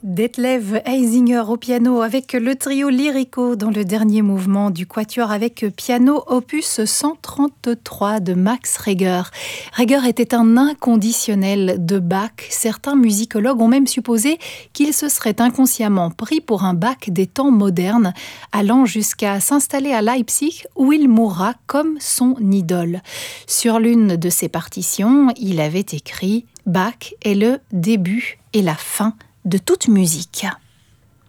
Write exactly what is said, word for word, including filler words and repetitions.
Detlev Eisinger au piano avec le trio Lyrico dans le dernier mouvement du quatuor avec piano opus cent trente-trois de Max Reger. Reger était un inconditionnel de Bach. Certains musicologues ont même supposé qu'il se serait inconsciemment pris pour un Bach des temps modernes, allant jusqu'à s'installer à Leipzig où il mourra comme son idole. Sur l'une de ses partitions, il avait écrit « Bach est le début et la fin de toute musique ».